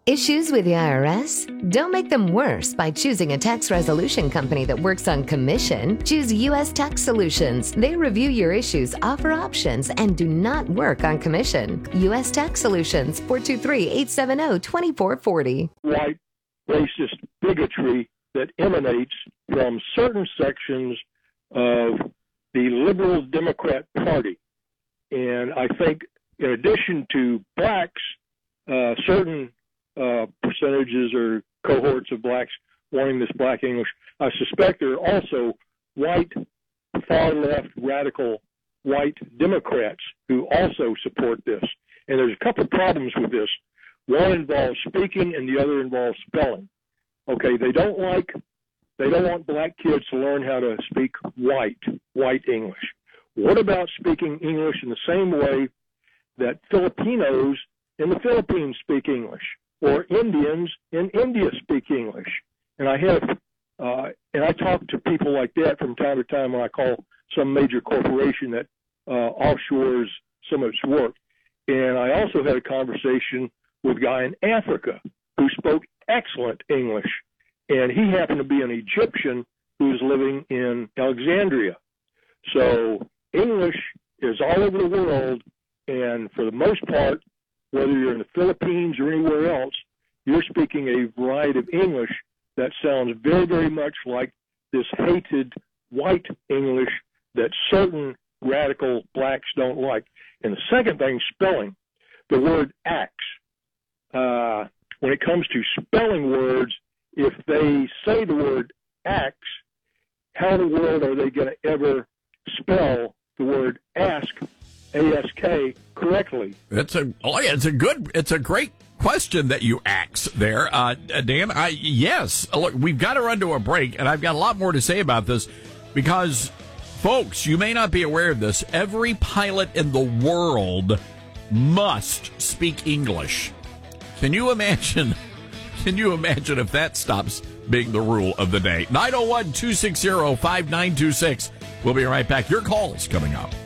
Issues with the IRS? Don't make them worse by choosing a tax resolution company that works on commission. Choose U.S. Tax Solutions. They review your issues, offer options, and do not work on commission. U.S. Tax Solutions, 423-870-2440. White racist bigotry that emanates from certain sections of the Liberal Democrat Party. And I think in addition to blacks, certain percentages or cohorts of blacks wanting this black English, I suspect there are also white, far-left, radical white Democrats who also support this. And there's a couple of problems with this. One involves speaking and the other involves spelling. Okay, they don't want black kids to learn how to speak white English. What about speaking English in the same way that Filipinos in the Philippines speak English, or Indians in India speak English? And I talk to people like that from time to time when I call some major corporation that offshores some of its work. And I also had a conversation with a guy in Africa who spoke excellent English, and he happened to be an Egyptian who was living in Alexandria. So English is all over the world, and for the most part, whether you're in the Philippines or anywhere else, you're speaking a variety of English that sounds very, very much like this hated white English that certain radical blacks don't like. And the second thing, spelling. The word axe. When it comes to spelling words, if they say the word axe, how in the world are they going to ever spell the word ask, A-S-K, correctly? It's a great question that you ask there, Dan. Yes, look, we've got to run to a break, and I've got a lot more to say about this because, folks, you may not be aware of this. Every pilot in the world must speak English. Can you imagine if that stops being the rule of the day? 901-260-5926. We'll be right back. Your calls coming up.